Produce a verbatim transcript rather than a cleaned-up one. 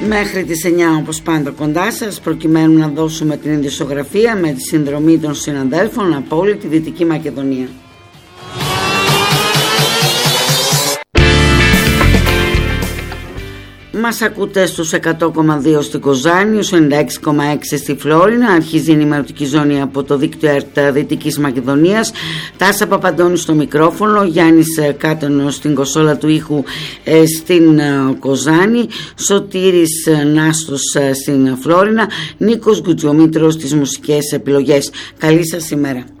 Μέχρι τις εννιά όπως πάντα κοντά σας, προκειμένου να δώσουμε την ειδησιογραφία με τη συνδρομή των συναδέλφων από όλη τη Δυτική Μακεδονία. Μας ακούτε στους εκατό κόμμα δύο στην Κοζάνη, στους ενενήντα έξι κόμμα έξι στη Φλόρινα. Αρχίζει η ενημερωτική ζώνη από το δίκτυο ΕΡΤ Δυτικής Μακεδονίας. Τάσα Παπαντώνη στο μικρόφωνο, Γιάννης Κάτωνος στην κονσόλα του ήχου στην Κοζάνη, Σωτήρης Νάστος στην Φλόρινα, Νίκος Γκουτζιομήτρος στις μουσικές επιλογές. Καλή σας ημέρα.